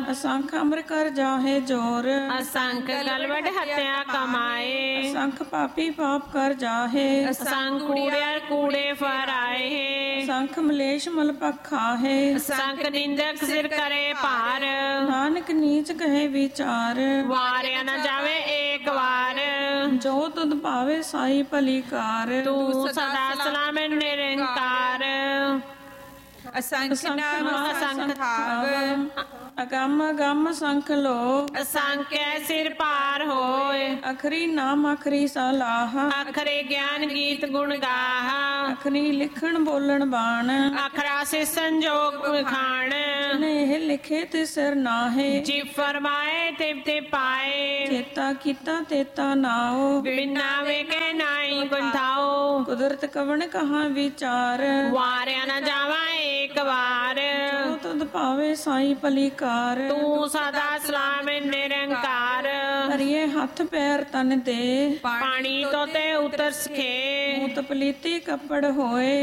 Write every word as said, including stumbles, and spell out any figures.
असंख अमर कर जाहे जोर असंख गलवट हत्या कमाए असंख पापी पाप कर जाहे असंख कूड़े कूड़े फराए है असंख मलेश मल खाहे असंख निंदक सिर करे पार नानक नीच कहे विचार वारिया न जावे एक बार जो तुद पावे साई भली कार तू सदा सलाम निरंकार असंख नाम असंख थाव अगम अगम संख लो असंख्य सिर पार होए अखरी नाम अखरी सलाह अखरे ज्ञान गीत गुण गाहा अखरी लिखण बोलण बाण अखरा से संजोग खान ने यह लिखे ते सिर नाहे जी फरमाए तिब ते पाए चेता कीता तेता नाओ बिना वे के नाई गुंथाओ कुदरत कवन कहाँ विचार वारिया न जावा एक बार जो तुद पावे साई भली कार तू सदा सलाम निरंकार हरिये हथ पैर तन दे पानी तो ते उतर सके मूत पलीती कपड़ होए